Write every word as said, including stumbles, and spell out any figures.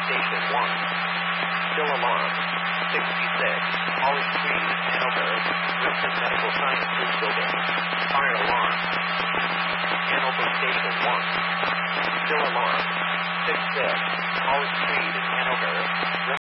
Station one. Still alarm. sixty-six. Holly Street, Hanover. Winston Medical Sciences Building. Fire alarm. Hanover Station one. Still alarm. six six. Holly Street, Hanover.